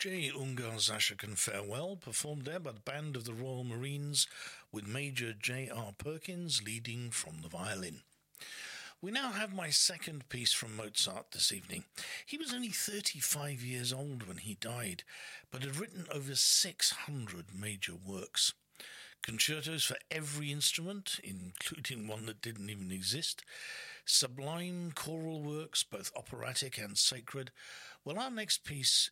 J. Ungar Zashakan Farewell, performed there by the Band of the Royal Marines, with Major J.R. Perkins leading from the violin. We now have my second piece from Mozart this evening. He was only 35 years old when he died, but had written over 600 major works. Concertos for every instrument, including one that didn't even exist, sublime choral works, both operatic and sacred. Well, our next piece